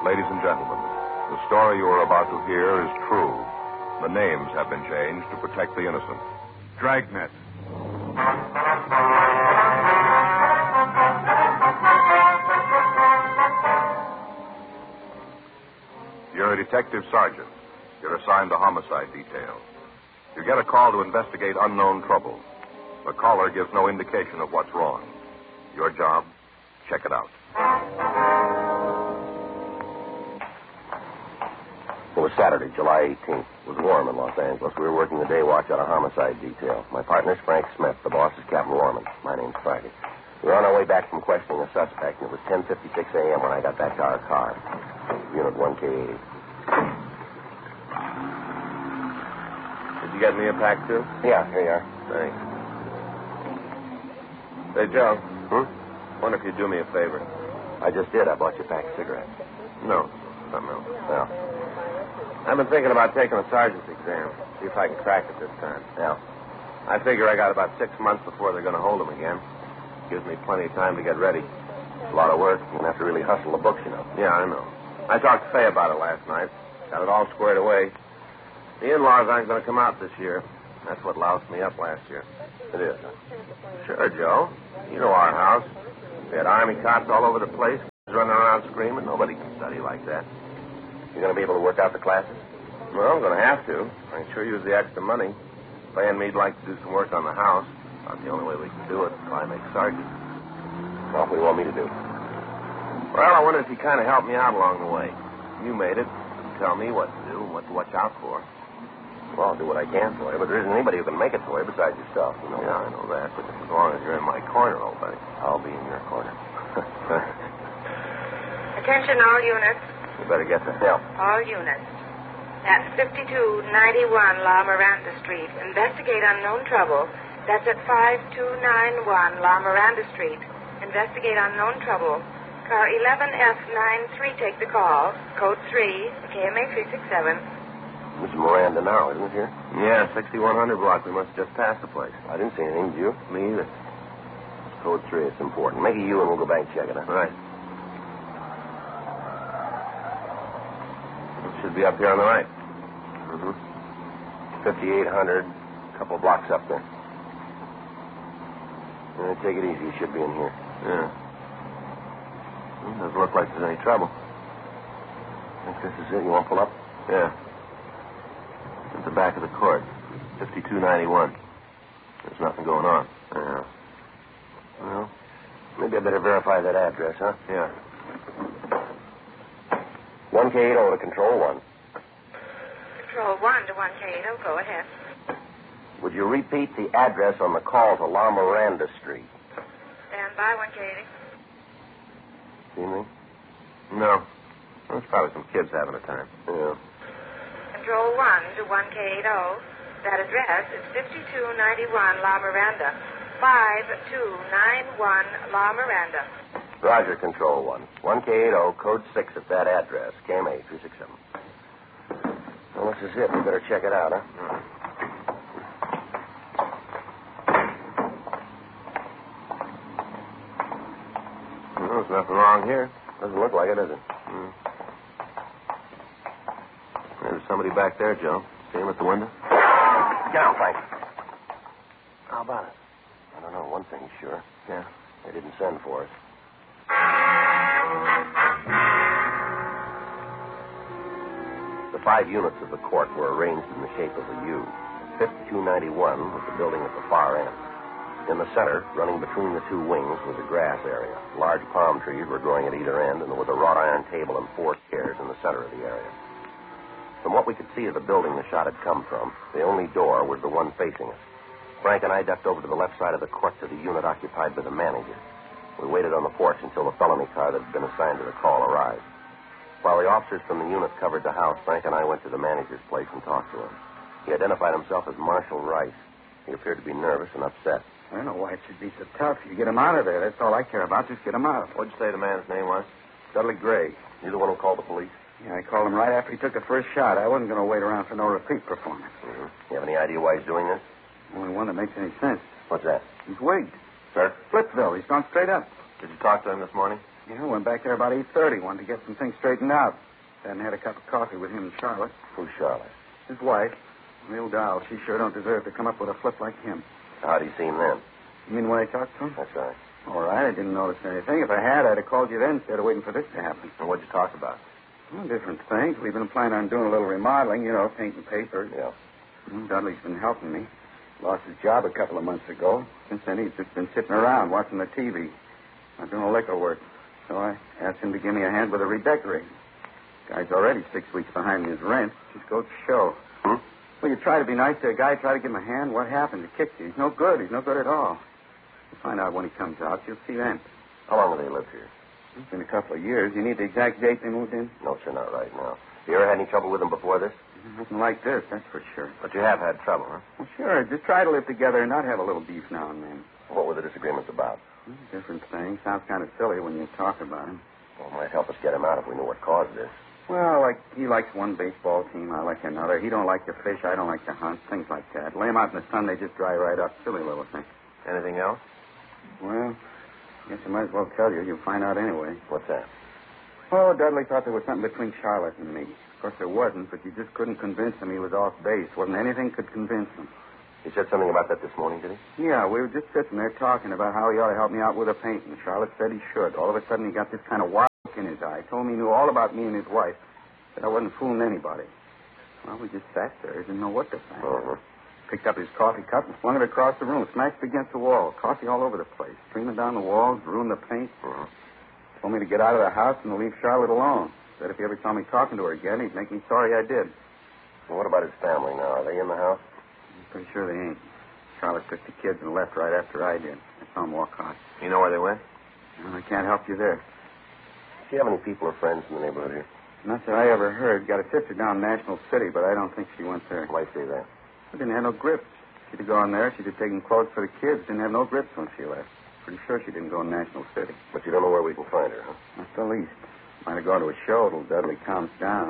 Ladies and gentlemen, the story you are about to hear is true. The names have been changed to protect the innocent. Dragnet. You're a detective sergeant. You're assigned to homicide detail. You get a call to investigate unknown trouble. The caller gives no indication of what's wrong. Your job, check it out. It was Saturday, July 18th. It was warm in Los Angeles. We were working the day watch at a homicide detail. My partner's Frank Smith. The boss is Captain Lorman. My name's Friday. We were on our way back from questioning a suspect, and it was 10:56 a.m. when I got back to our car. Unit 1K8. Did you get me a pack, too? Yeah, here you are. Thanks. Hey, Joe. Wonder if you'd do me a favor. I just did. I bought you a pack of cigarettes. No, something else. Yeah. I've been thinking about taking a sergeant's exam. See if I can crack it this time. Yeah. I figure I got about 6 months before they're going to hold him again. Gives me plenty of time to get ready. It's a lot of work. You're going to have to really hustle the books, you know. Yeah, I know. I talked to Faye about it last night. Got it all squared away. The in-laws aren't going to come out this year. That's what loused me up last year. It is, huh? Sure, Joe. You know our house. We had army cops all over the place, running around screaming. Nobody can study like that. You're going to be able to work out the classes? Well, I'm going to have to. I can sure use the extra money. Faye and me'd like to do some work on the house. About the only way we can do it is try and make sergeant. What do you want me to do? Well, I wonder if you kind of help me out along the way. You made it. You tell me what to do and what to watch out for. Well, I'll do what I can for you, but there isn't anybody who can make it for you besides yourself, you know. Yeah, I know that, but as long as you're in my corner, old buddy. I'll be in your corner. Attention all units. You better get the help. All units. At 5291 La Miranda Street. Investigate unknown trouble. That's at 5291 La Miranda Street. Investigate unknown trouble. Car 11F93, take the call. Code 3, KMA 367. Mr. Miranda now, isn't it here? Yeah, 6100 block. We must have just passed the place. I didn't see anything, did you? Me either. It's code 3. It's important. Make it you and we'll go back and check it out. Right. It should be up here on the right. 5800, a couple of blocks up there. Take it easy. You should be in here. Yeah. Doesn't look like there's any trouble. Think this is it? You want to pull up? Yeah. At the back of the court. 5291. There's nothing going on. Yeah. Well, maybe I better verify that address, huh? Yeah. 1K80 to Control 1. Control 1 to 1K80. Go ahead. Would you repeat the address on the call to La Miranda Street? Stand by 1K80. See anything? No. There's probably some kids having a time. Yeah. Control 1 to 1K80. That address is 5291 La Miranda. 5291 La Miranda. Roger, Control 1. 1K80, code 6 at that address. KMA 367. Well, this is it. We better check it out, huh? Well, there's nothing wrong here. Doesn't look like it, does it? There's somebody back there, Joe. See him at the window? Get down, Frank. How about it? I don't know. One thing's sure. Yeah. They didn't send for us. The 5 units of the court were arranged in the shape of a U. 5291 was the building at the far end. In the center, running between the 2 wings, was a grass area. Large palm trees were growing at either end, and there was a wrought iron table and 4 chairs in the center of the area. From what we could see of the building the shot had come from, the only door was the one facing us. Frank and I ducked over to the left side of the court to the unit occupied by the manager. We waited on the porch until the felony car that had been assigned to the call arrived. While the officers from the unit covered the house, Frank and I went to the manager's place and talked to him. He identified himself as Marshal Rice. He appeared to be nervous and upset. I don't know why it should be so tough. You get him out of there. That's all I care about. Just get him out. What'd you say the man's name was? Dudley Gray. You the one who called the police? Yeah, I called him right after he took the first shot. I wasn't going to wait around for no repeat performance. Mm-hmm. You have any idea why he's doing this? Only one that makes any sense. What's that? He's wigged. Sir? Flipville. He's gone straight up. Did you talk to him this morning? Yeah, I went back there about 8:30. Wanted to get some things straightened out. Then had a cup of coffee with him and Charlotte. Who's Charlotte? His wife. Real doll. She sure don't deserve to come up with a flip like him. How'd he seem then? You mean when I talked to him? That's right. All right, I didn't notice anything. If I had, I'd have called you then instead of waiting for this to happen. And what'd you talk about? Well, different things. We've been planning on doing a little remodeling, painting papers. Yeah. Dudley's been helping me. Lost his job a couple of months ago. Since then, he's just been sitting around watching the TV. Not doing liquor work. So I asked him to give me a hand with a redecorating. Guy's already 6 weeks behind his rent. Just goes to show. Well, you try to be nice to a guy, try to give him a hand. What happens? He kicks you. He's no good. He's no good at all. You'll find out when he comes out. You'll see then. How long have they lived here? It's been a couple of years. You need the exact date they moved in? No, sir, not right now. You ever had any trouble with them before this? Nothing like this, that's for sure. But you have had trouble, huh? Well, sure. Just try to live together and not have a little beef now and then. What were the disagreements about? Different things. Sounds kind of silly when you talk about him. Well, it might help us get him out if we knew what caused this. Well, like he likes one baseball team, I like another. He don't like to fish, I don't like to hunt, things like that. Lay him out in the sun, they just dry right up. Silly little thing. Anything else? Well, guess I might as well tell you. You'll find out anyway. What's that? Oh, Dudley thought there was something between Charlotte and me. Of course, there wasn't, but you just couldn't convince him he was off base. Wasn't anything could convince him. He said something about that this morning, did he? Yeah, we were just sitting there talking about how he ought to help me out with the painting. Charlotte said he should. All of a sudden, he got this kind of wild look in his eye. Told me he knew all about me and his wife. Said I wasn't fooling anybody. Well, we just sat there. Didn't know what to think. Uh-huh. Picked up his coffee cup and flung it across the room. Smashed it against the wall. Coffee all over the place. Streaming down the walls. Ruined the paint. Uh-huh. Told me to get out of the house and to leave Charlotte alone. Said if he ever saw me talking to her again, he'd make me sorry I did. Well, what about his family now? Are they in the house? I'm pretty sure they ain't. Charlotte took the kids and left right after I did. I saw him walk out. You know where they went? Well, I can't help you there. Do you have any people or friends in the neighborhood here? Not that I ever heard. Got a sister down in National City, but I don't think she went there. Why say that? She didn't have no grips. She'd have gone there. She'd have taken clothes for the kids. Didn't have no grips when she left. Pretty sure she didn't go to National City. But you don't know where we can find her, huh? Not the least. Might have gone to a show till Dudley calms down.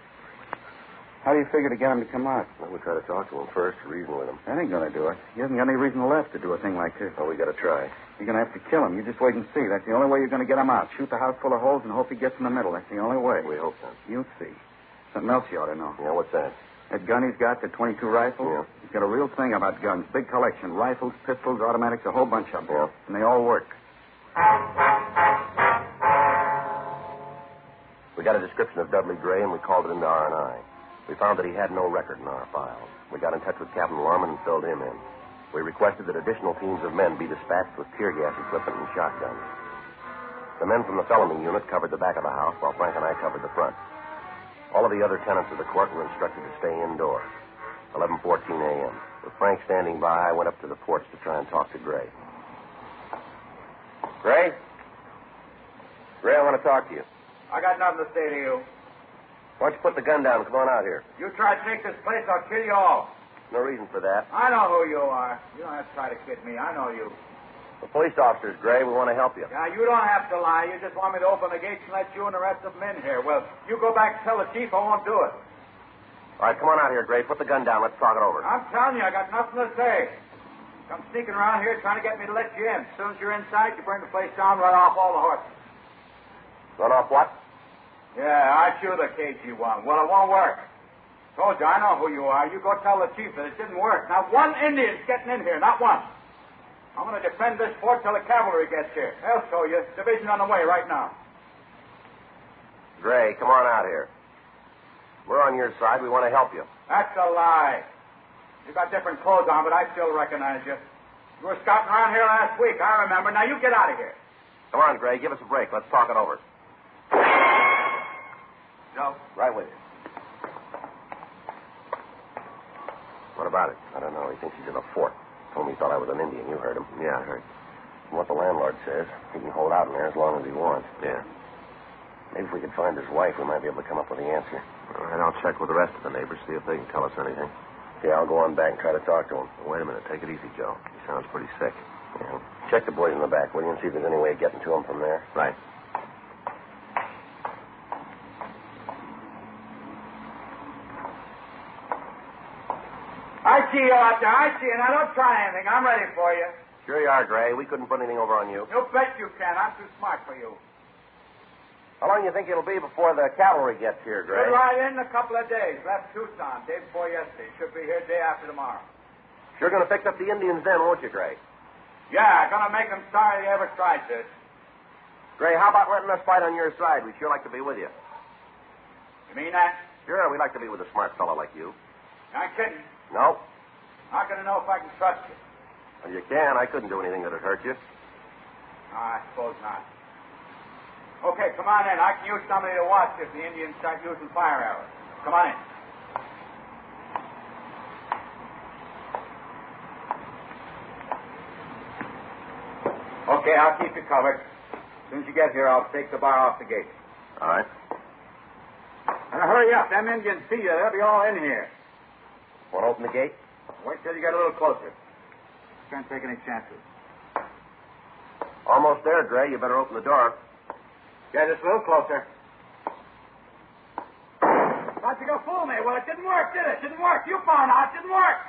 How do you figure to get him to come out? Well, we'll try to talk to him first, reason with him. That ain't going to do it. He hasn't got any reason left to do a thing like this. Oh, we got to try. You're going to have to kill him. You just wait and see. That's the only way you're going to get him out. Shoot the house full of holes and hope he gets in the middle. That's the only way. We hope so. You'll see. Something else you ought to know. Yeah, what's that? That gun he's got, the .22 rifle? Yeah. He's got a real thing about guns. Big collection. Rifles, pistols, automatics, a whole bunch of them. Yeah. And they all work. We got a description of Dudley Gray, and we called it into R&I. We found that he had no record in our files. We got in touch with Captain Lorman and filled him in. We requested that additional teams of men be dispatched with tear gas equipment and shotguns. The men from the felony unit covered the back of the house, while Frank and I covered the front. All of the other tenants of the court were instructed to stay indoors. 11:14 a.m. With Frank standing by, I went up to the porch to try and talk to Gray. Gray? Gray, I want to talk to you. I got nothing to say to you. Why don't you put the gun down and come on out here? You try to take this place, I'll kill you all. No reason for that. I know who you are. You don't have to try to kid me. I know you. The police officers, Gray, we want to help you. Now, you don't have to lie. You just want me to open the gates and let you and the rest of them in here. Well, you go back and tell the chief I won't do it. All right, come on out here, Gray. Put the gun down. Let's talk it over. I'm telling you, I got nothing to say. Come sneaking around here trying to get me to let you in. As soon as you're inside, you burn the place down, run off all the horses. Run off what? Yeah, I shoot the KG-1. Well, it won't work. Told you, I know who you are. You go tell the chief that it didn't work. Not one Indian's getting in here, not one. I'm going to defend this fort till the cavalry gets here. They'll show you. Division on the way right now. Gray, come on out here. We're on your side. We want to help you. That's a lie. You got different clothes on, but I still recognize you. You were scouting around here last week, I remember. Now you get out of here. Come on, Gray. Give us a break. Let's talk it over. No. Right with you. What about it? I don't know. He thinks he's in a fort. Told me he thought I was an Indian. You heard him. Yeah, I heard. From what the landlord says, he can hold out in there as long as he wants. Yeah. Maybe if we could find his wife, we might be able to come up with the answer. All right, I'll check with the rest of the neighbors, see if they can tell us anything. Yeah, I'll go on back and try to talk to him. Wait a minute. Take it easy, Joe. He sounds pretty sick. Yeah. Check the boys in the back, will you, and see if there's any way of getting to him from there. Right. I see you out there. I see you. Now, don't try anything. I'm ready for you. Sure you are, Gray. We couldn't put anything over on you. You bet you can. I'm too smart for you. How long do you think it'll be before the cavalry gets here, Gray? Should ride in a couple of days. Left Tucson day before yesterday. Should be here day after tomorrow. Sure going to fix up the Indians then, won't you, Gray? Yeah, gonna make them sorry they ever tried this. Gray, how about letting us fight on your side? We'd sure like to be with you. You mean that? Sure, we'd like to be with a smart fellow like you. Not kidding. No? How can I know if I can trust you? Well, you can. I couldn't do anything that'd hurt you. I suppose not. Okay, come on in. I can use somebody to watch if the Indians start using fire arrows. Come on in. Okay, I'll keep you covered. As soon as you get here, I'll take the bar off the gate. All right. Now, hurry up. Them Indians see you. They'll be all in here. Want to open the gate? Wait till you get a little closer. Can't take any chances. Almost there, Gray. You better open the door. Yeah, just a little closer. Thought you gonna fool me. Well, it didn't work, did it? Didn't work. You found out it didn't work.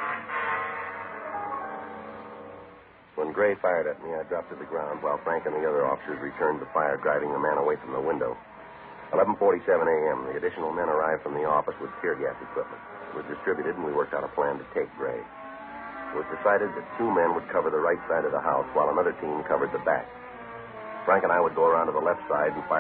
When Gray fired at me, I dropped to the ground while Frank and the other officers returned the fire, driving the man away from the window. 11:47 a.m., the additional men arrived from the office with tear gas equipment. It was distributed, and we worked out a plan to take Gray. It was decided that 2 men would cover the right side of the house while another team covered the back. Frank and I would go around to the left side and fire